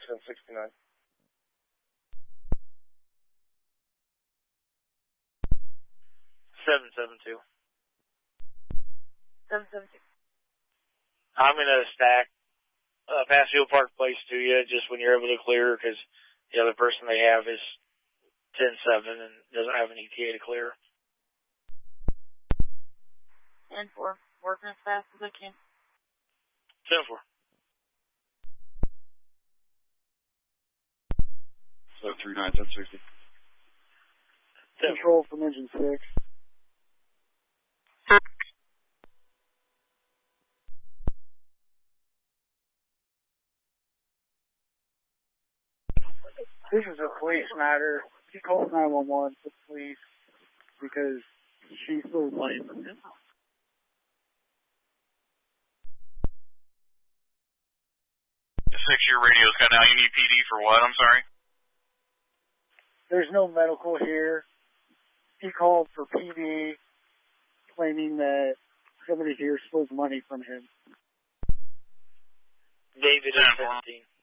1069. 772. 772. I'm going to stack Passfield Park Place to you just when you're able to clear, because the other person they have is 10-7 and doesn't have an ETA to clear. 10-4. Working as fast as I can. 10-4. So 39, 1060. Control from engine 6. This is a police matter. He called 911 for the police because she stole money from him. The 6-year radio's cut out. You need PD for what? I'm sorry? There's no medical here. He called for PD, claiming that somebody here stole money from him. David is 17.